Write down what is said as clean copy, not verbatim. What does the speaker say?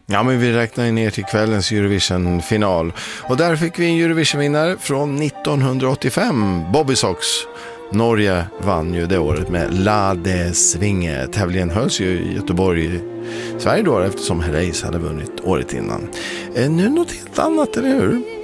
Ja, men vi räknar ner till kvällens Eurovision-final. Och där fick vi en Eurovision-vinnare från 1985, Bobby Sox. Norge vann ju det året med La Desvinge. Tävlingen hölls ju i Göteborg i Sverige då, eftersom Herreys hade vunnit året innan. Nu något helt annat, eller hur?